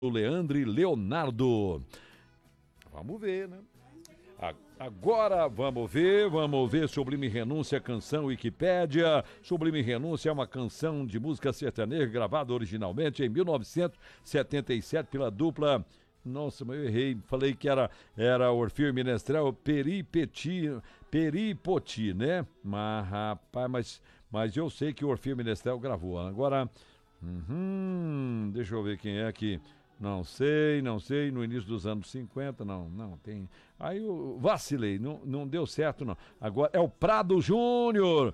o Leandro e Leonardo. Vamos ver, né? Agora vamos ver Sublime Renúncia, canção Wikipédia. Sublime Renúncia é uma canção de música sertaneja gravada originalmente em 1977 pela dupla. Nossa, mas eu errei, falei que era Orfeu e Menestrel, Peripoti, né? Mas, rapaz, mas eu sei que o Orfeu e Menestrel gravou. Agora, deixa eu ver quem é aqui. Não sei, no início dos anos 50, não tem. Aí eu vacilei, não deu certo, não. Agora é o Prado Júnior.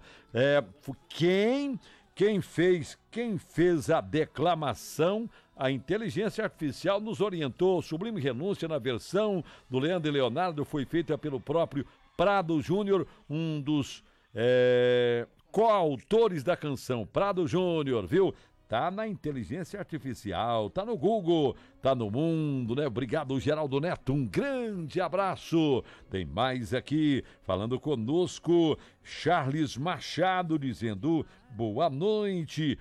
Quem fez a declamação, a inteligência artificial nos orientou. Sublime Renúncia, na versão do Leandro e Leonardo, foi feita pelo próprio Prado Júnior, um dos coautores da canção. Prado Júnior, viu? Tá na inteligência artificial, tá no Google, tá no mundo, né? Obrigado, Geraldo Neto, um grande abraço. Tem mais aqui, falando conosco, Charles Machado, dizendo boa noite,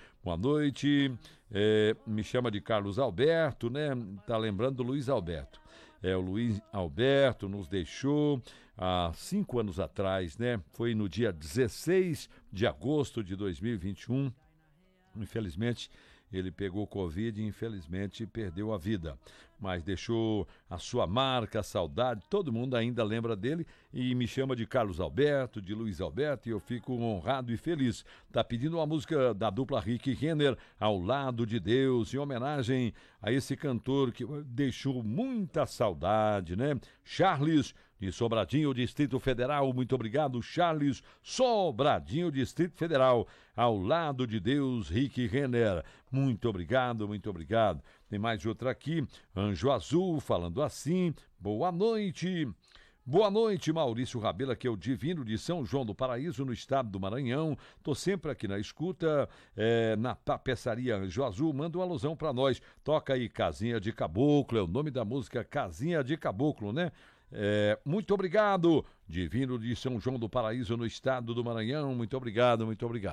me chama de Carlos Alberto, né? Tá lembrando do Luiz Alberto. O Luiz Alberto nos deixou há 5 anos atrás, né? Foi no dia 16 de agosto de 2021. Infelizmente, ele pegou Covid e infelizmente perdeu a vida. Mas deixou a sua marca, a saudade, todo mundo ainda lembra dele e me chama de Carlos Alberto, de Luiz Alberto, e eu fico honrado e feliz. Tá pedindo uma música da dupla Rick Renner, Ao Lado de Deus, em homenagem a esse cantor que deixou muita saudade, né? Charles, de Sobradinho, Distrito Federal, muito obrigado, Charles, Sobradinho, Distrito Federal, Ao Lado de Deus, Rick Renner, muito obrigado. Tem mais outra aqui, Anjo Azul, falando assim, boa noite, Maurício Rabelo, que é o divino de São João do Paraíso, no estado do Maranhão. Tô sempre aqui na escuta, na tapeçaria Anjo Azul. Manda uma alusão pra nós. Toca aí Casinha de Caboclo, é o nome da música, Casinha de Caboclo, né? Muito obrigado, divino de São João do Paraíso, no estado do Maranhão. Muito obrigado.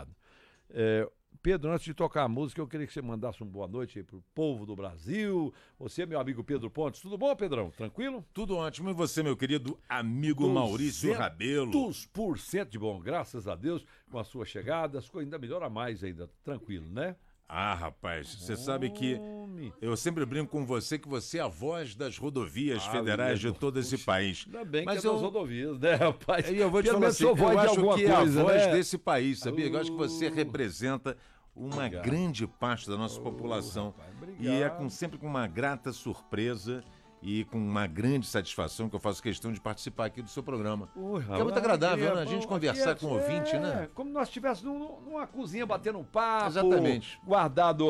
Pedro, antes de tocar a música, eu queria que você mandasse uma boa noite aí pro povo do Brasil. Você, meu amigo Pedro Pontes, tudo bom, Pedrão? Tranquilo? Tudo ótimo. E você, meu querido amigo Maurício Rabelo? 200% de bom, graças a Deus, com a sua chegada, as coisas ainda melhoram mais ainda, tranquilo, né? Ah, rapaz, você sabe que eu sempre brinco com você que você é a voz das rodovias federais de todo esse país. Ainda bem que é das rodovias, né, rapaz? E eu vou te falar assim, eu acho que é a voz desse país, sabia? Eu acho que você representa uma grande parte da nossa população. Rapaz, e é sempre com uma grata surpresa e com uma grande satisfação que eu faço questão de participar aqui do seu programa. É muito agradável, né? A gente conversar com o ouvinte, né? Como nós estivéssemos numa cozinha batendo um papo. Exatamente. Guardado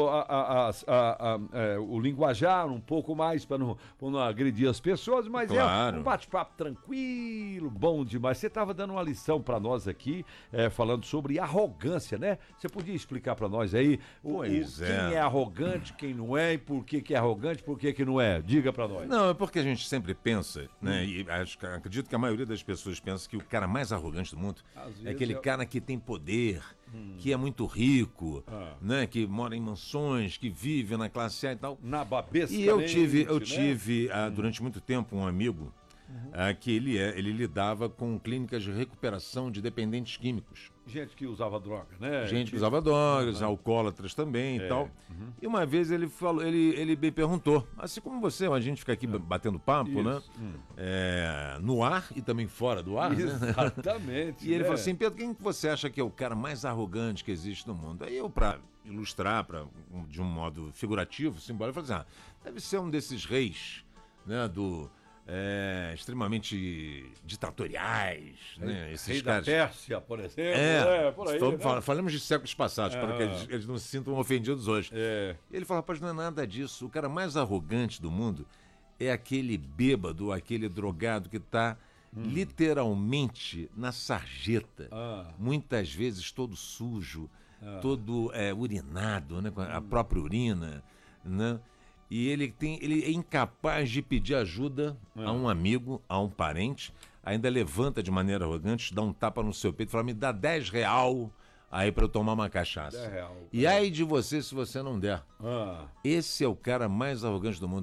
o linguajar um pouco mais para não agredir as pessoas, mas claro. É um bate-papo tranquilo, bom demais. Você estava dando uma lição para nós aqui, falando sobre arrogância, né? Você podia explicar para nós aí quem é arrogante, quem não é, e por que é arrogante, por que não é? Diga para nós. Não, é porque a gente sempre pensa, né? E acredito que a maioria das pessoas pensa que o cara mais arrogante do mundo é aquele cara que tem poder, que é muito rico, né? Que mora em mansões, que vive na classe A e tal. Na babesca. E eu tive durante muito tempo um amigo que ele lidava com clínicas de recuperação de dependentes químicos. Gente que usava droga, né? Gente que usava drogas, alcoólatras também e tal. E uma vez ele falou, ele me perguntou, assim como você, a gente fica aqui batendo papo, né? No ar e também fora do ar, né? Exatamente. E ele falou assim, Pedro, quem que você acha que é o cara mais arrogante que existe no mundo? Aí eu, pra ilustrar, de um modo figurativo, simbólico, eu falei assim, deve ser um desses reis, né? Extremamente ditatoriais, né? Esses Rei caras. Da Pérsia, por exemplo. Por aí, falamos de séculos passados, para que eles não se sintam ofendidos hoje. Ele fala, rapaz, não é nada disso. O cara mais arrogante do mundo é aquele bêbado, aquele drogado que está literalmente na sarjeta. Muitas vezes todo sujo, todo urinado, né? Com a própria urina, né? E ele é incapaz de pedir ajuda a um amigo, a um parente, ainda levanta de maneira arrogante, dá um tapa no seu peito e fala, me dá R$10 aí pra eu tomar uma cachaça. R$10. E aí de você se você não der. Ah. Esse é o cara mais arrogante do mundo.